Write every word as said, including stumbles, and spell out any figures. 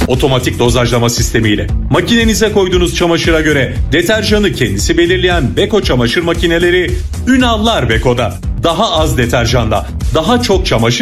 otomatik dozajlama sistemiyle. Makinenize koyduğunuz çamaşıra göre deterjanı kendisi belirleyen Beko çamaşır makineleri Ünallar Beko'da. Daha az deterjanla daha çok çamaşır